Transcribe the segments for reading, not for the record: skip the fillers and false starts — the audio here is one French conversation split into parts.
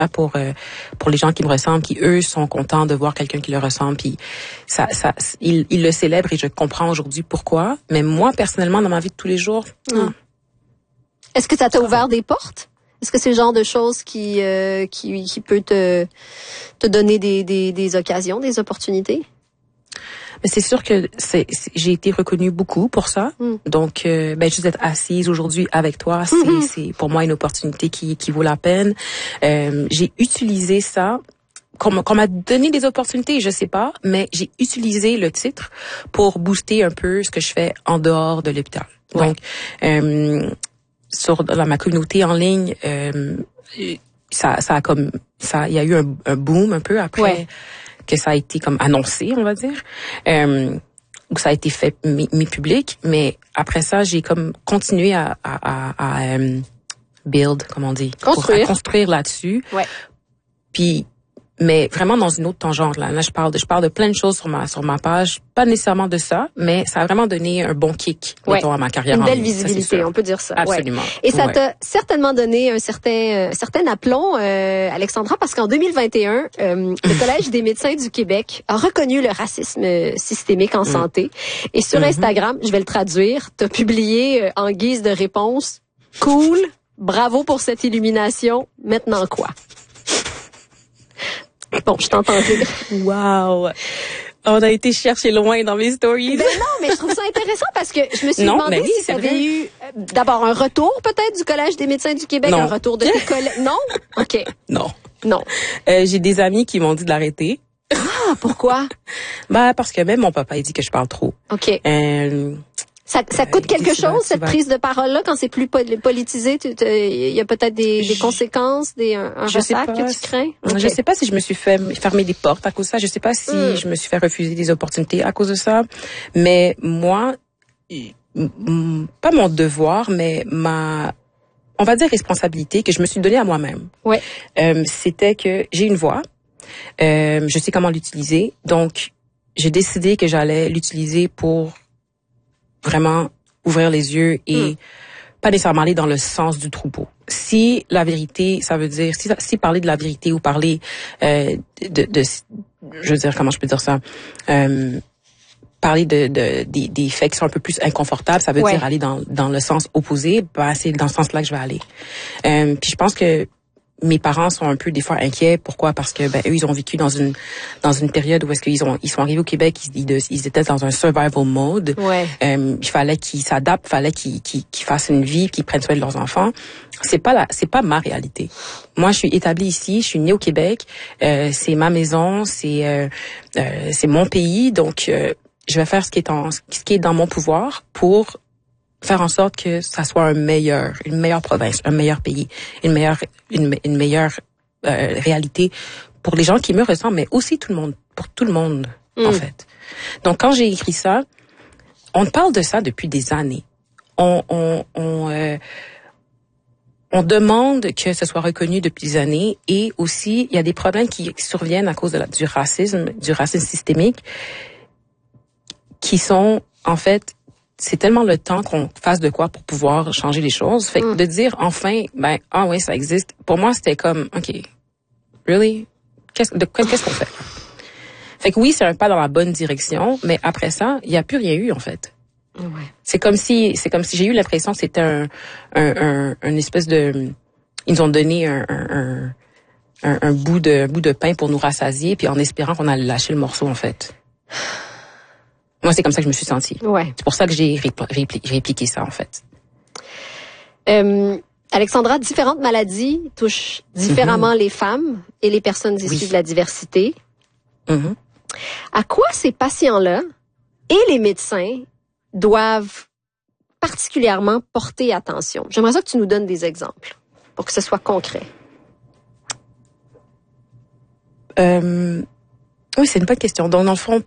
pour les gens qui me ressemblent, qui eux sont contents de voir quelqu'un qui leur ressemble, puis ils le célèbrent et je comprends aujourd'hui pourquoi. Mais moi personnellement dans ma vie de tous les jours, est-ce que ça t'a ouvert des portes? Est-ce que c'est le genre de choses qui peut te donner des occasions, des opportunités? Mais c'est sûr que j'ai été reconnue beaucoup pour ça. Donc, juste d'être assise aujourd'hui avec toi, c'est pour moi une opportunité qui vaut la peine. J'ai utilisé ça. Qu'on m'a donné des opportunités, je sais pas, mais j'ai utilisé le titre pour booster un peu ce que je fais en dehors de l'hôpital. Ouais. Donc, dans ma communauté en ligne, il y a eu un boom un peu après que ça a été comme annoncé, on va dire, où ça a été fait mis public. Mais après ça, j'ai comme continué à build, comme on dit, à construire là-dessus. Ouais. Puis mais vraiment dans une autre tangente là. Là, je parle de plein de choses sur ma page, pas nécessairement de ça, mais ça a vraiment donné un bon kick mettons, à ma carrière. Une belle visibilité, on peut dire ça. Absolument. Ouais. Et ça t'a certainement donné un certain aplomb, Alexandra, parce qu'en 2021, le Collège des médecins du Québec a reconnu le racisme systémique en santé. Et sur Instagram, je vais le traduire, t'as publié en guise de réponse: cool, bravo pour cette illumination. Maintenant quoi? Bon, je t'entends dire. Wow. On a été chercher loin dans mes stories. Ben non, mais je trouve ça intéressant parce que je me suis demandé si tu avais eu d'abord un retour peut-être du Collège des médecins du Québec, un retour de tes collègues. Non? OK. Non. J'ai des amis qui m'ont dit de l'arrêter. Ah, pourquoi? Parce que même mon papa il dit que je parle trop. OK. Ça coûte quelque chose, cette prise de parole-là, quand c'est plus politisé? Il y a peut-être des conséquences, un ressac que tu crains? Okay. Je sais pas si je me suis fait fermer des portes à cause de ça. Je sais pas si je me suis fait refuser des opportunités à cause de ça. Mais moi, pas mon devoir, mais on va dire responsabilité que je me suis donnée à moi-même. Ouais. C'était que j'ai une voix. Je sais comment l'utiliser. Donc, j'ai décidé que j'allais l'utiliser pour vraiment ouvrir les yeux et pas nécessairement aller dans le sens du troupeau. Si la vérité, ça veut dire, si parler de la vérité ou parler je veux dire, comment je peux dire ça, parler des faits qui sont un peu plus inconfortables, ça veut dire aller dans le sens opposé, c'est dans ce sens-là que je vais aller. Puis je pense que mes parents sont un peu des fois inquiets. Pourquoi? Parce que eux ils ont vécu dans une période où est-ce qu'ils sont arrivés au Québec, ils étaient dans un survival mode. Ouais. Il fallait qu'ils s'adaptent, il fallait qu'ils fassent une vie, qu'ils prennent soin de leurs enfants. C'est pas ma réalité. Moi, je suis établie ici, je suis née au Québec, c'est ma maison, c'est mon pays, donc je vais faire ce qui est dans mon pouvoir pour faire en sorte que ça soit une meilleure province, un meilleur pays, une meilleure réalité pour les gens qui me ressemblent, mais aussi pour tout le monde, en fait. Donc, quand j'ai écrit ça, on parle de ça depuis des années. On demande que ce soit reconnu depuis des années et aussi, il y a des problèmes qui surviennent à cause du racisme systémique qui sont, en fait, c'est tellement le temps qu'on fasse de quoi pour pouvoir changer les choses. Fait que de dire enfin, ça existe. Pour moi, c'était comme, OK, really? Qu'est-ce qu'on fait? Fait que oui, c'est un pas dans la bonne direction, mais après ça, il n'y a plus rien eu, en fait. Ouais. C'est comme si j'ai eu l'impression que c'était un espèce de, ils nous ont donné un bout de pain pour nous rassasier, puis en espérant qu'on allait lâcher le morceau, en fait. Moi, c'est comme ça que je me suis sentie. Ouais. C'est pour ça que j'ai répliqué ça, en fait. Alexandra, différentes maladies touchent différemment les femmes et les personnes issues de la diversité. À quoi ces patients-là et les médecins doivent particulièrement porter attention? J'aimerais ça que tu nous donnes des exemples pour que ce soit concret. Oui, c'est une bonne question. Donc, dans le fond,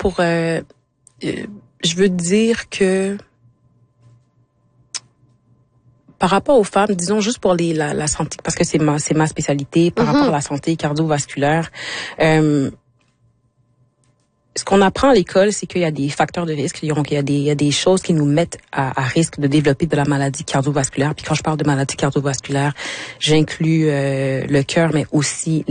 je veux dire que par rapport aux femmes, disons juste pour la santé, parce que c'est ma spécialité, par rapport à la santé cardiovasculaire, ce qu'on apprend à l'école, c'est qu'il y a des facteurs de risque, il y a des choses qui nous mettent à risque de développer de la maladie cardiovasculaire. Puis quand je parle de maladie cardiovasculaire, j'inclus le cœur, mais aussi